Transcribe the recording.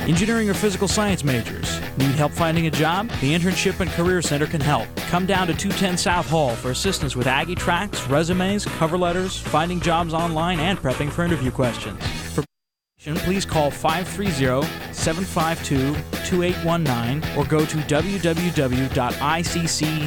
Engineering or physical science majors, need help finding a job? The Internship and Career Center can help. Come down to 210 South Hall for assistance with Aggie tracks, resumes, cover letters, finding jobs online, and prepping for interview questions. For please call 530-752-2819 or go to www.icc.edu.